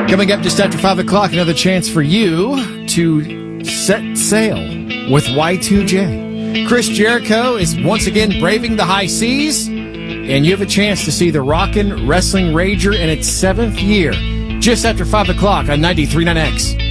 Coming up just after 5 o'clock, another chance for you to set sail with Y2J. Chris Jericho is once again braving the high seas, and you have a chance to see the Rockin' Wrestling Rager in its 7th year, just after 5 o'clock on 93.9X.